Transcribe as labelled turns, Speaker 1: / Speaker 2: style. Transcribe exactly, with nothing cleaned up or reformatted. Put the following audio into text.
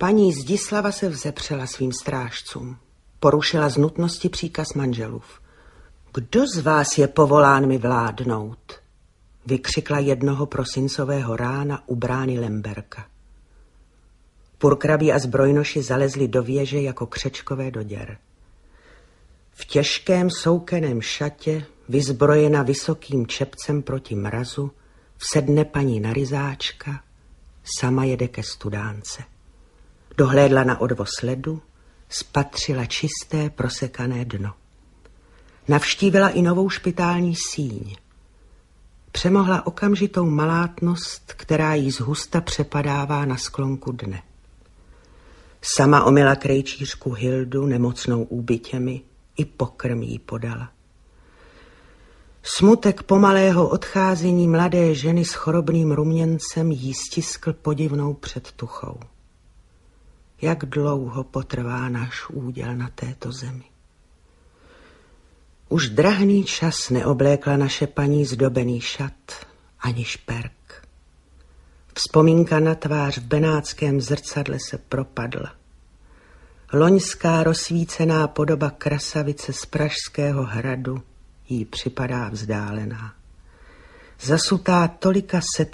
Speaker 1: Paní Zdislava se vzepřela svým strážcům. Porušila z nutnosti příkaz manželův. Kdo z vás je povolán mi vládnout? Vykřikla jednoho prosincového rána u brány Lemberka. Purkrabí a zbrojnoši zalezli do věže jako křečkové do děr. V těžkém soukeném šatě, vyzbrojena vysokým čepcem proti mrazu, vsedne paní naryzáčka, sama jede ke studánce. Dohlédla na odvoz ledu, spatřila čisté prosekané dno. Navštívila i novou špitální síň. Přemohla okamžitou malátnost, která jí zhusta přepadává na sklonku dne. Sama omila krejčířku Hildu nemocnou úbytěmi, i pokrm jí podala. Smutek pomalého odcházení mladé ženy s chorobným ruměncem jí stiskl podivnou předtuchou. Jak dlouho potrvá náš úděl na této zemi? Už drahný čas neoblékla naše paní zdobený šat ani šperk. Vzpomínka na tvář v benátském zrcadle se propadla. Loňská rozsvícená podoba krasavice z Pražského hradu jí připadá vzdálená. Zasutá tolika set